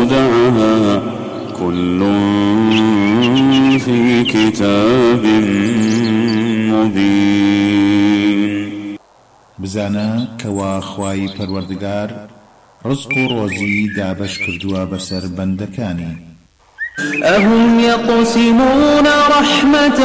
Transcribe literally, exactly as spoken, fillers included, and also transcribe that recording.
ومستودعها كل في كتاب مبين. بزانا كوا خواي پروردگار رزق و روزي دابش كردوا بسر بندكاني. أهم يقسمون رحمة